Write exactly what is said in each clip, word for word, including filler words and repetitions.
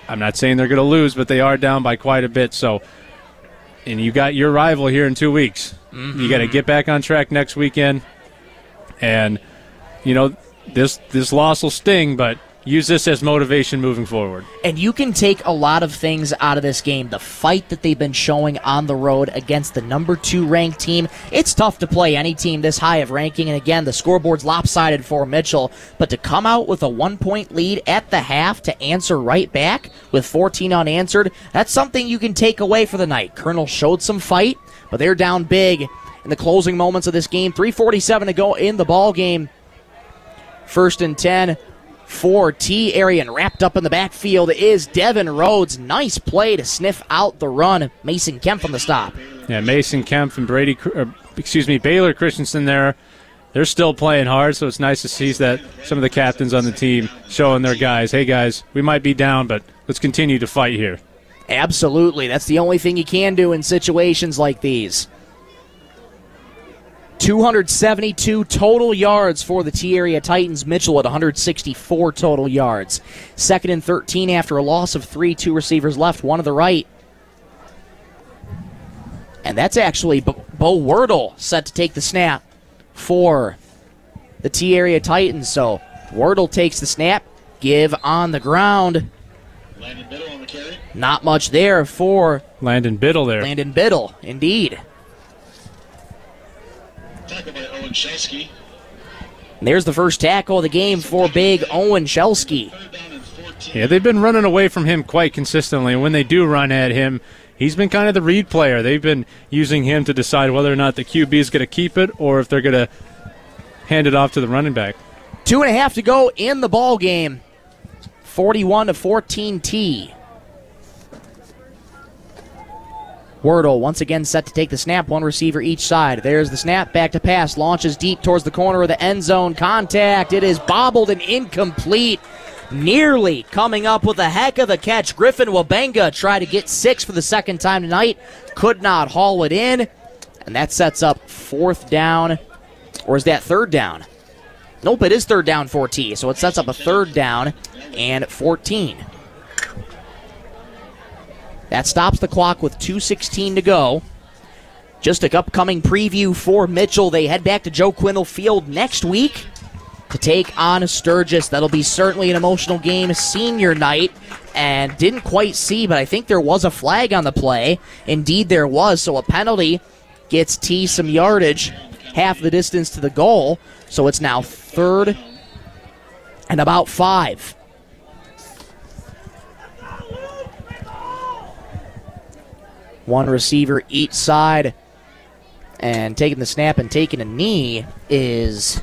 I'm not saying they're going to lose, but they are down by quite a bit. So, and you got your rival here in two weeks. Mm-hmm. You got to get back on track next weekend. And, you know, this this loss will sting, but use this as motivation moving forward. And you can take a lot of things out of this game. The fight that they've been showing on the road against the number two ranked team. It's tough to play any team this high of ranking. And again, the scoreboard's lopsided for Mitchell. But to come out with a one-point lead at the half to answer right back with fourteen unanswered, that's something you can take away for the night. Colonel showed some fight, but they're down big in the closing moments of this game. three forty-seven to go in the ball game. First and ten. For T area, and wrapped up in the backfield is Devin Rhodes. Nice play to sniff out the run. Mason Kemp on the stop. Yeah, Mason Kemp and Brady, or, excuse me, Baylor Christensen there. They're still playing hard, so it's nice to see that some of the captains on the team showing their guys, hey guys, we might be down, but let's continue to fight here. Absolutely. That's the only thing you can do in situations like these. two hundred seventy-two total yards for the T-Area Titans. Mitchell at one hundred sixty-four total yards. Second and thirteen after a loss of three. Two receivers left, one to the right. And that's actually Bo, Bo Wordle set to take the snap for the T-Area Titans. So Wordle takes the snap, give on the ground. Landon Biddle on the carry. Not much there for Landon Biddle there. Landon Biddle, indeed. Tackle by Owen Shelsky. There's the first tackle of the game for big Owen Shelsky. Yeah, they've been running away from him quite consistently. And when they do run at him, he's been kind of the read player. They've been using him to decide whether or not the Q B is going to keep it or if they're going to hand it off to the running back. Two and a half to go in the ball game. forty-one to fourteen T. Wordle once again set to take the snap, one receiver each side. There's the snap, back to pass, launches deep towards the corner of the end zone. Contact, it is bobbled and incomplete. Nearly coming up with a heck of a catch. Griffin Wabenga tried to get six for the second time tonight. Could not haul it in. And that sets up fourth down. Or is that third down? Nope, it is third down for T. So it sets up a third down and fourteen. That stops the clock with two sixteen to go. Just an upcoming preview for Mitchell. They head back to Joe Quennell Field next week to take on Sturgis. That'll be certainly an emotional game, senior night. And didn't quite see, but I think there was a flag on the play. Indeed, there was. So a penalty gets T some yardage, half the distance to the goal. So it's now third and about five. One receiver each side. And taking the snap and taking a knee is,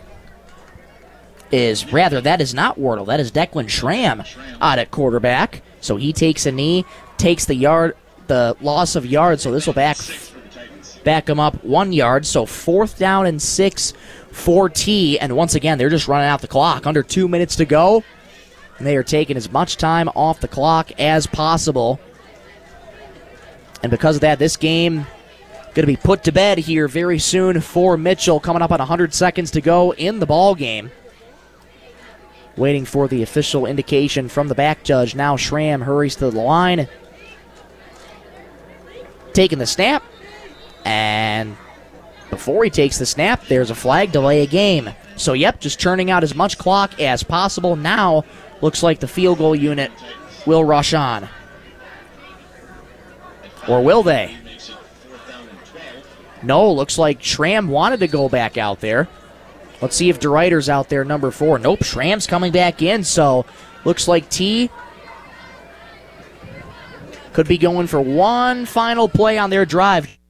is rather, that is not Wardle. That is Declan Schramm out at quarterback. So he takes a knee, takes the yard, the loss of yards. So this will back, back him up one yard. So fourth down and six for T. And once again, they're just running out the clock. Under two minutes to go. And they are taking as much time off the clock as possible. And because of that, this game going to be put to bed here very soon for Mitchell, coming up on one hundred seconds to go in the ball game. Waiting for the official indication from the back judge. Now Schramm hurries to the line. Taking the snap. And before he takes the snap, there's a flag, delay a game. So, yep, just churning out as much clock as possible. Now, looks like the field goal unit will rush on. Or will they? No, looks like Schramm wanted to go back out there. Let's see if DeRuyter's out there, number four. Nope, Schramm's coming back in, so looks like T could be going for one final play on their drive.